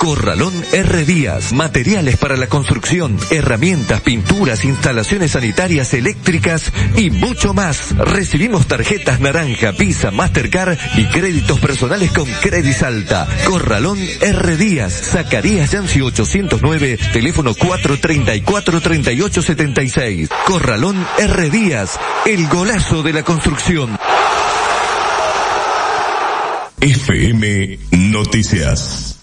Corralón R. Díaz, materiales para la construcción, herramientas, pinturas, instalaciones sanitarias, eléctricas y mucho más. Recibimos tarjetas Naranja, Visa, Mastercard y créditos personales con Credisalta. Corralón R. Díaz, Zacarías Yancy 809, teléfono 434-3876. Corralón R. Díaz, el golazo de la construcción. FM Noticias.